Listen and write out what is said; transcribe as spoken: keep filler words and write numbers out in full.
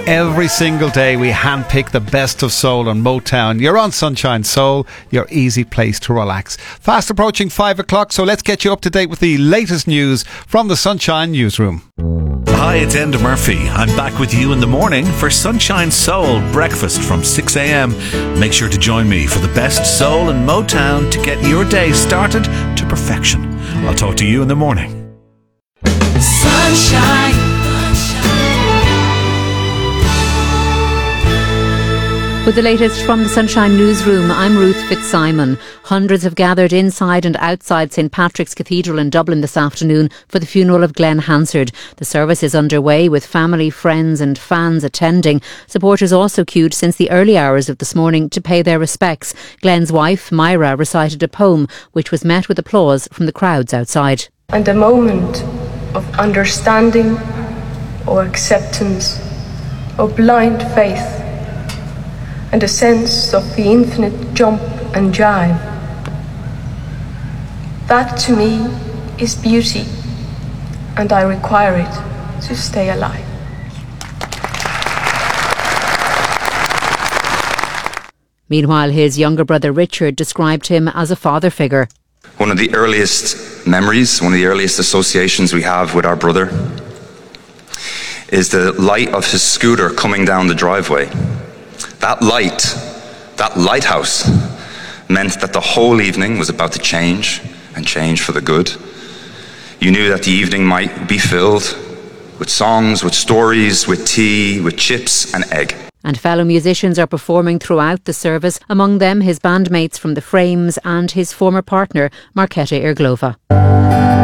Every single day we handpick the best of soul on Motown. You're on Sunshine Soul, your easy place to relax. Fast approaching five o'clock, so let's get you up to date with the latest news from the Sunshine Newsroom. Hi, it's Enda Murphy. I'm back with you in the morning for Sunshine Soul breakfast from six a.m. Make sure to join me for the best soul and Motown to get your day started to perfection. I'll talk to you in the morning. Sunshine. With the latest from the Sunshine Newsroom, I'm Ruth Fitzsimon. Hundreds have gathered inside and outside St Patrick's Cathedral in Dublin this afternoon for the funeral of Glenn Hansard. The service is underway with family, friends and fans attending. Supporters also queued since the early hours of this morning to pay their respects. Glenn's wife, Myra, recited a poem which was met with applause from the crowds outside. And a moment of understanding or acceptance or blind faith, and a sense of the infinite jump and jive. That to me is beauty, and I require it to stay alive. Meanwhile, his younger brother Richard described him as a father figure. One of the earliest memories, one of the earliest associations we have with our brother is the light of his scooter coming down the driveway. That light, that lighthouse, meant that the whole evening was about to change, and change for the good. You knew that the evening might be filled with songs, with stories, with tea, with chips and egg. And fellow musicians are performing throughout the service, among them his bandmates from The Frames and his former partner, Marketa Irglova.